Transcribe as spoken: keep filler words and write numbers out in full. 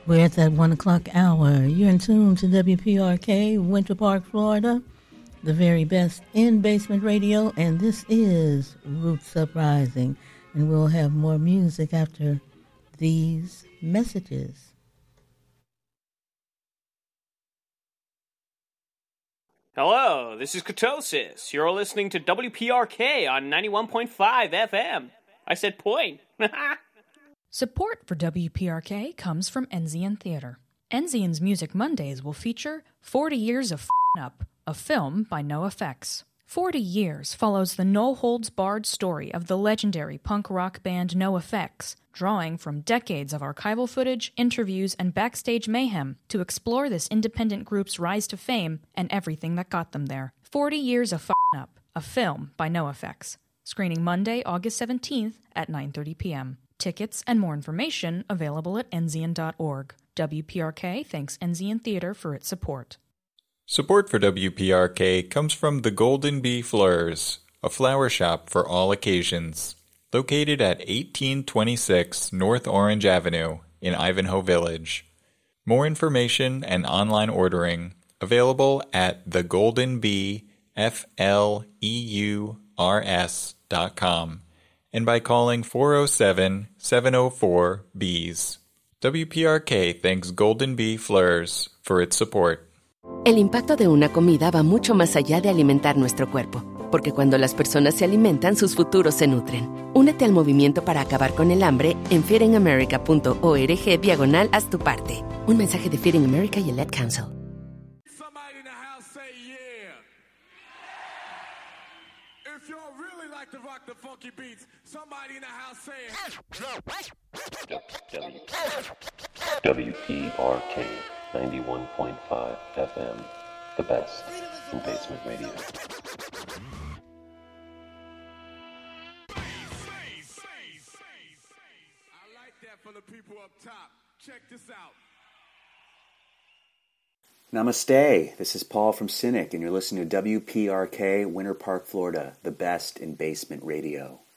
We're at that one o'clock hour. You're in tune to W P R K, Winter Park, Florida, the very best in basement radio, and this is Roots Uprising. And we'll have more music after these messages. Hello, this is Ketosis. You're listening to W P R K on ninety-one point five F M. I said point. Support for W P R K comes from Enzian Theater. Enzian's Music Mondays will feature forty Years of F***ing Up, a film by NoFX. forty Years follows the no-holds-barred story of the legendary punk rock band NoFX, drawing from decades of archival footage, interviews, and backstage mayhem to explore this independent group's rise to fame and everything that got them there. forty Years of F***ing Up, a film by NoFX. Screening Monday, August seventeenth at nine thirty p.m. Tickets and more information available at enzian dot org. W P R K thanks Enzian Theater for its support. Support for W P R K comes from the Golden Bee Fleurs, a flower shop for all occasions. Located at eighteen twenty-six North Orange Avenue in Ivanhoe Village. More information and online ordering available at the golden bee fleurs dot com and by calling four oh seven, seven oh four, B E E S. W P R K thanks Golden Bee Fleurs for its support. El impacto de una comida va mucho más allá de alimentar nuestro cuerpo, porque cuando las personas se alimentan, sus futuros se nutren. Únete al movimiento para acabar con el hambre en feeding america punto org diagonal haz tu parte. Un mensaje de Feeding America y el Ad Council. Somebody in the house say yeah. If y'all really like to rock the funky beats, somebody in the house say W P R K ninety-one point five F M, the best in basement radio. I like that for the people up top. Check this out. Namaste. This is Paul from Cynic, and you're listening to W P R K, Winter Park, Florida, the best in basement radio.